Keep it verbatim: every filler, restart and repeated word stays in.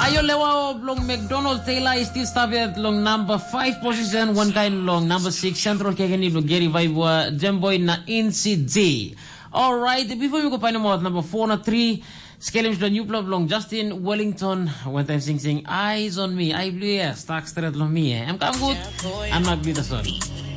Ayo lewa long McDonald Taylor is still started long number five position, one kind long number six Central Kegani long Gary Vibe Jamboy na N C D. All right, before we go find more number four na three. Skellims the new club long Justin Wellington one time sing sing eyes on me I blue yes tax straight long me I'm good I'm not good sorry